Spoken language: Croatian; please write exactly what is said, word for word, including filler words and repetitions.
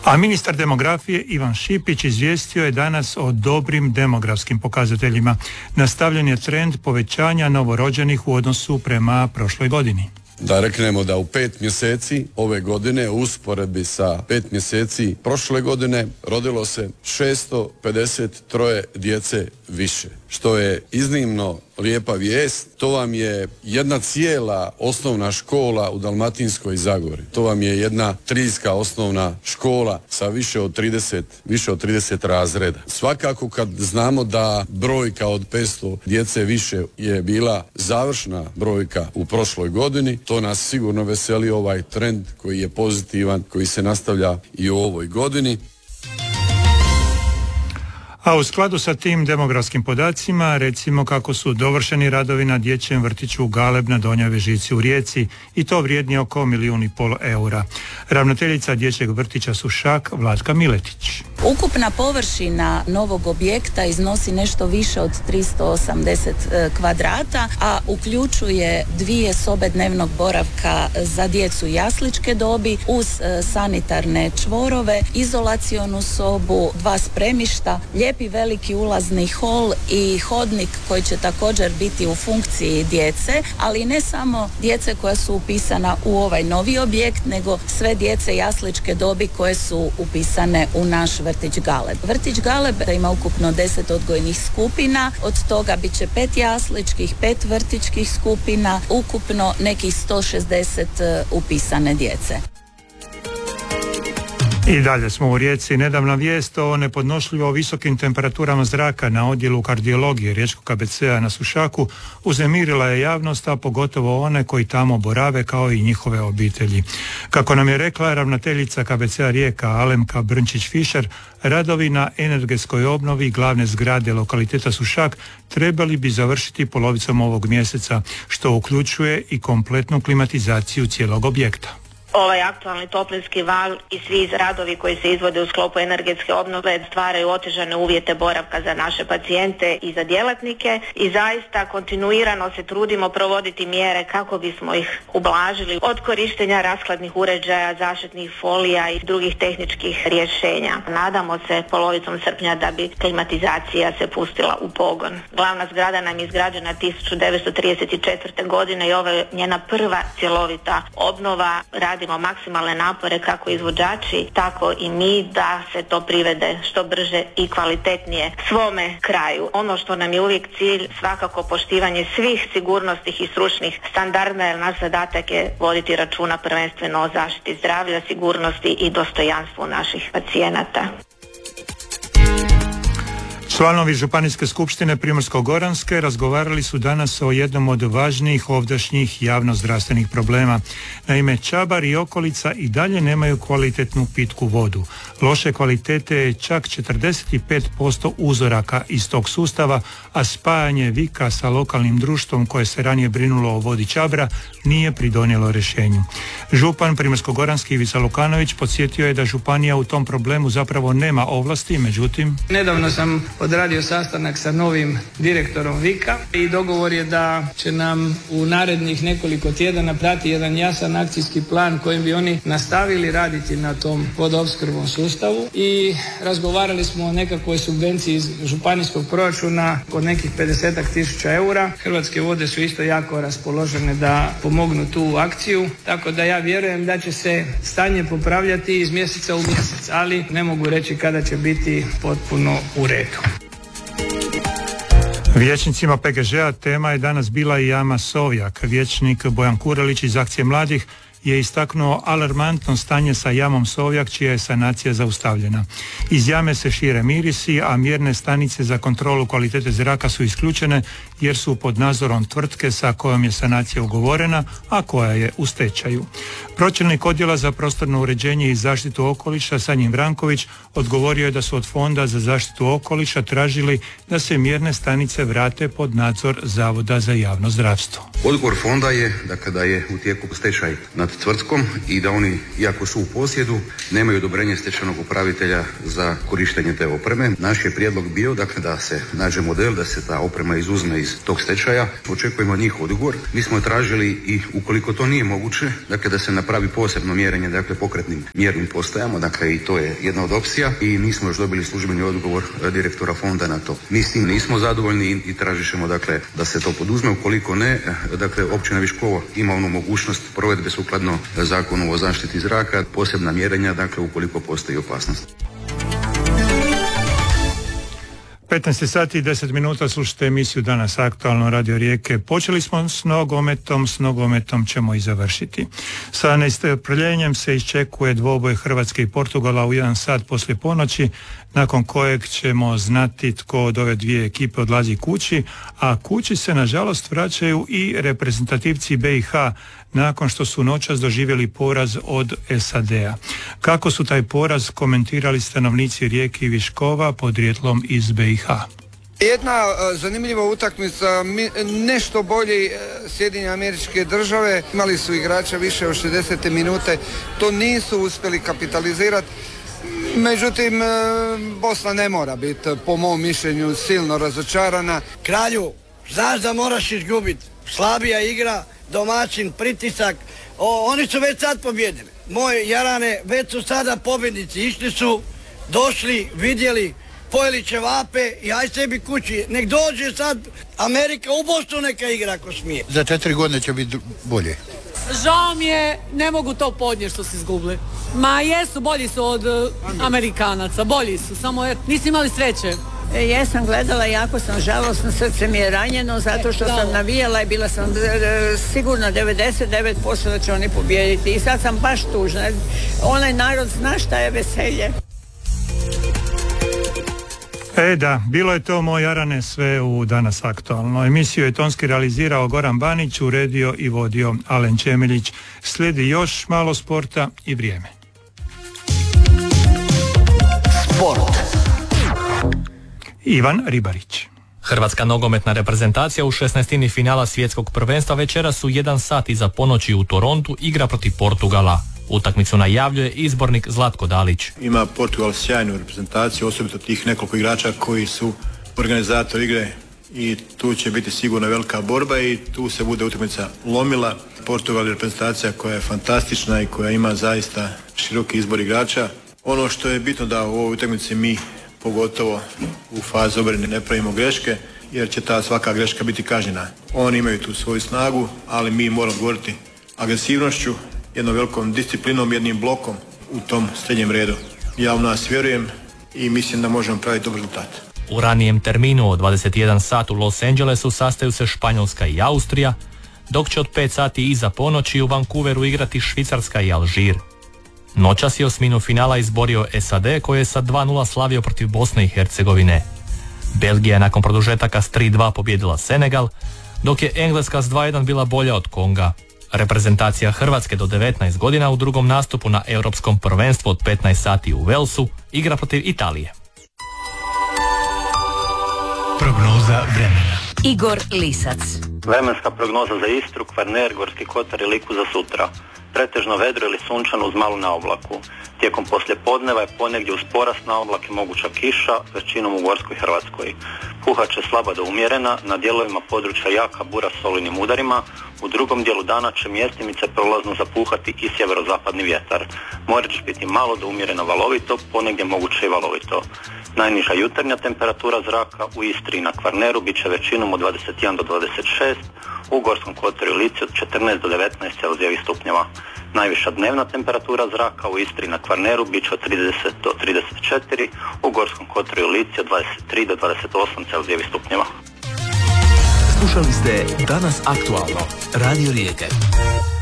A ministar demografije Ivan Šipić izvijestio je danas o dobrim demografskim pokazateljima. Nastavljen je trend povećanja novorođenih u odnosu prema prošloj godini. Da reknemo da u pet mjeseci ove godine u usporedbi sa pet mjeseci prošle godine rodilo se šesto pedeset tri djece više, što je iznimno lijepa vijest. To vam je jedna cijela osnovna škola u Dalmatinskoj Zagori. To vam je jedna trijska osnovna škola sa više od trideset, više od trideset razreda. Svakako kad znamo da brojka od petsto djece više je bila završna brojka u prošloj godini, to nas sigurno veseli, ovaj trend koji je pozitivan, koji se nastavlja i u ovoj godini. A u skladu sa tim demografskim podacima, recimo kako su dovršeni radovi na dječjem vrtiću Galeb na Donjoj Vežici u Rijeci, i to vrijedni oko milijun i pol eura. Ravnateljica dječjeg vrtića Sušak, Vlatka Miletić. Ukupna površina novog objekta iznosi nešto više od tristo osamdeset kvadrata, a uključuje dvije sobe dnevnog boravka za djecu jasličke dobi uz sanitarne čvorove, izolacionu sobu, dva spremišta, lijepi veliki ulazni hol i hodnik koji će također biti u funkciji djece, ali ne samo djece koja su upisana u ovaj novi objekt, nego sve djece jasličke dobi koje su upisane u naš vrtić Galeb. Vrtić Galeb ima ukupno deset odgojnih skupina, od toga bit će pet jasličkih, pet vrtićkih skupina, ukupno nekih sto šezdeset upisane djece. I dalje smo u Rijeci. Nedavna vijest o nepodnošljivo visokim temperaturama zraka na odjelu kardiologije Riječkog K B C-a na Sušaku uznemirila je javnost, a pogotovo one koji tamo borave kao i njihove obitelji. Kako nam je rekla ravnateljica K B C-a Rijeka Alemka Brnčić-Fišer, radovi na energetskoj obnovi glavne zgrade lokaliteta Sušak trebali bi završiti polovicom ovog mjeseca, što uključuje i kompletnu klimatizaciju cijelog objekta. Ovaj aktualni toplinski val i svi radovi koji se izvode u sklopu energetske obnove stvaraju otežane uvjete boravka za naše pacijente i za djelatnike i zaista kontinuirano se trudimo provoditi mjere kako bismo ih ublažili, od korištenja rashladnih uređaja, zaštitnih folija i drugih tehničkih rješenja. Nadamo se polovicom srpnja da bi klimatizacija se pustila u pogon. Glavna zgrada nam je izgrađena tisuću devetsto trideset četvrte. godine i ovo je njena prva cjelovita obnova. Radi Radimo maksimalne napore kako izvođači, tako i mi da se to privede što brže i kvalitetnije svome kraju. Ono što nam je uvijek cilj, svakako poštivanje svih sigurnosnih i stručnih standarda, jer naš zadatak je voditi računa prvenstveno o zaštiti zdravlja, sigurnosti i dostojanstvu naših pacijenata. Članovi Županijske skupštine Primorsko-goranske razgovarali su danas o jednom od važnijih ovdašnjih javnozdravstvenih problema. Naime, Čabar i okolica i dalje nemaju kvalitetnu pitku vodu. Loše kvalitete je čak četrdeset pet posto uzoraka iz tog sustava, a spajanje Vika sa lokalnim društvom koje se ranije brinulo o vodi Čabra nije pridonijelo rješenju. Župan Primorsko-goranski Ivica Lukanović podsjetio je da županija u tom problemu zapravo nema ovlasti, međutim... Nedavno sam odradio sastanak sa novim direktorom Vika i dogovor je da će nam u narednih nekoliko tjedana prati jedan jasan akcijski plan kojim bi oni nastavili raditi na tom vodoopskrbnom sustavu i razgovarali smo o nekakvoj subvenciji iz županijskog proračuna od nekih pedesetak tisuća eura. Hrvatske vode su isto jako raspoložene da pomognu tu akciju, tako da ja vjerujem da će se stanje popravljati iz mjeseca u mjesec, ali ne mogu reći kada će biti potpuno u redu. Vijećnicima P G Ž-a tema je danas bila i jama Sovjak. Vijećnik Bojan Kurelić iz Akcije mladih je istaknuo alarmantno stanje sa jamom Sovjak, čija je sanacija zaustavljena. Iz jame se šire mirisi, a mjerne stanice za kontrolu kvalitete zraka su isključene jer su pod nadzorom tvrtke sa kojom je sanacija ugovorena, a koja je u stečaju. Pročelnik odjela za prostorno uređenje i zaštitu okoliša Sanjin Vranković odgovorio je da su od Fonda za zaštitu okoliša tražili da se mjerne stanice vrate pod nadzor Zavoda za javno zdravstvo. Odgovor fonda je da kada je u tijeku stečaj nad tvrtkom i da oni, iako su u posjedu, nemaju odobrenje stečajnog upravitelja za korištenje te opreme. Naš je prijedlog bio, dakle, da se nađe model, da se ta oprema izuzme iz tog stečaja. Očekujemo njihov odgovor. Mi smo tražili i ukoliko to nije moguće, dakle, da se napravi posebno mjerenje, dakle, pokretnim mjernim postajama, dakle, i to je jedna od opcija i nismo još dobili službeni odgovor direktora fonda na to. Mi s tim nismo zadovoljni i, i tražit ćemo, dakle, da se to poduzme. Ukoliko ne, dakle, općina Viškovo ima onu mogućnost provedbe sukladno Zakonu o zaštiti zraka, posebna mjerenja, dakle, ukoliko postoji opasnost. petnaest sati i deset minuta, slušate emisiju Danas aktualno Radio Rijeke. Počeli smo s nogometom, s nogometom ćemo i završiti. Sa nestrpljenjem se iščekuje dvoboj Hrvatske i Portugala u jedan sat poslije ponoći, nakon kojeg ćemo znati tko od ove dvije ekipe odlazi kući, a kući se nažalost vraćaju i reprezentativci B i H nakon što su noćas doživjeli poraz od S A D-a. Kako su taj poraz komentirali stanovnici Rijeke i Viškova podrijetlom iz B i H? Jedna uh, zanimljiva utakmica, mi, nešto bolji uh, Sjedinjene Američke Države, imali su igrača više od šezdesete minute, to nisu uspjeli kapitalizirati. Međutim, uh, Bosna ne mora biti, po mom mišljenju, silno razočarana. Kralju, znaš da moraš izgubiti, slabija igra, domaćin, pritisak, o, oni su već sad pobjedili. Moje Jarane, već su sada pobjednici, išli su, došli, vidjeli, pojeli ćevape i aj sebi kući. Nek dođe sad Amerika u Bosnu, neka igra ako smije. Za četiri godine će biti bolje. Žao mi je, ne mogu to podnijeti što su izgubili. Ma jesu, bolji su od uh, Amerikanaca, bolji su, samo jer nisi imali sreće. E, ja sam gledala, jako sam žalosna, srce mi je ranjeno zato što e, sam navijala i bila sam e, sigurno devedeset devet posto da će oni pobijediti i sad sam baš tužna. Onaj narod zna šta je veselje. E da, bilo je to moj Jarane sve u Danas aktualno. Emisiju je tonski realizirao Goran Banić, uredio i vodio Alen Čemeljić. Slijedi još malo sporta i vrijeme. Sport. Ivan Ribarić. Hrvatska nogometna reprezentacija u šesnaestini finala svjetskog prvenstva večeras u jedan sat iza ponoći u Torontu igra protiv Portugala. Utakmicu najavljuje izbornik Zlatko Dalić. Ima Portugal sjajnu reprezentaciju, osobito tih nekoliko igrača koji su organizatori igre i tu će biti sigurno velika borba i tu se bude utakmica lomila. Portugal je reprezentacija koja je fantastična i koja ima zaista široki izbor igrača. Ono što je bitno da u ovoj utakmici mi pogotovo u fazi obrane ne pravimo greške, jer će ta svaka greška biti kažnjena. Oni imaju tu svoju snagu, ali mi moramo govoriti agresivnošću, jednom velikom disciplinom, jednim blokom u tom srednjem redu. Ja u nas vjerujem i mislim da možemo praviti dobar rezultat. U ranijem terminu od dvadeset jedan sat u Los Angelesu sastaju se Španjolska i Austrija, dok će od pet sati iza ponoći u Vancouveru igrati Švicarska i Alžir. Noćas je osminu finala izborio S A D koji je sa dva nula slavio protiv Bosne i Hercegovine. Belgija je nakon produžetaka s tri dva pobjedila Senegal, dok je Engleska s dva jedan bila bolja od Konga. Reprezentacija Hrvatske do devetnaest godina u drugom nastupu na Europskom prvenstvu od petnaest sati u Walesu igra protiv Italije. Prognoza vremena. Igor Lisac. Vremenska prognoza za Istru, Kvarner, Gorski kotar i Liku za sutra. Pretežno vedro ili sunčano uz malu naoblaku. Tijekom poslijepodneva je ponegdje uz porast naoblake moguća kiša, većinom u Gorskoj Hrvatskoj. Puhat će slaba do umjerena, na dijelovima područja jaka bura s olujnim udarima, u drugom dijelu dana će mjestimice prolazno zapuhati i sjeverozapadni vjetar. More će biti malo do umjereno valovito, ponegdje moguće i valovito. Najniža jutarnja temperatura zraka u Istri i na Kvarneru bit će većinom od dvadeset jedan do dvadeset šest, u Gorskom kotaru i Lici od četrnaest do devetnaest celzijevih stupnjeva. Najviša dnevna temperatura zraka u Istri i na Kvarneru bit će od trideset do trideset četiri, u Gorskom kotaru i Lici od dvadeset tri do dvadeset osam celzijevih stupnjeva. Slušali ste Danas aktualno, Radio Rijeke.